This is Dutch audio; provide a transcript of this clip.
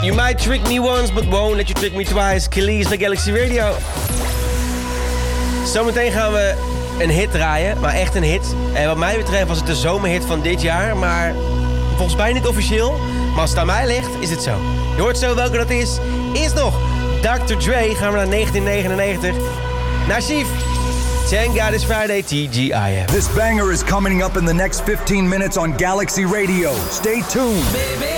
You might trick me once, but won't let you trick me twice. Kelis bij Galaxy Radio. Zometeen gaan we een hit draaien, maar echt een hit. En wat mij betreft was het de zomerhit van dit jaar, maar volgens mij niet officieel. Maar als het aan mij ligt, is het zo. Je hoort zo welke dat is. Eerst nog Dr. Dre, gaan we naar 1999. Naar Chief. Thank God It's Friday, TGIF. This banger is coming up in the next 15 minutes on Galaxy Radio. Stay tuned.